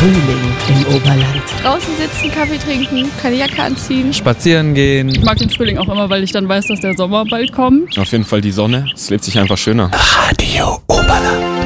Frühling im Oberland. Draußen sitzen, Kaffee trinken, keine Jacke anziehen. Spazieren gehen. Ich mag den Frühling auch immer, weil ich dann weiß, dass der Sommer bald kommt. Auf jeden Fall die Sonne. Es lebt sich einfach schöner. Radio Oberland.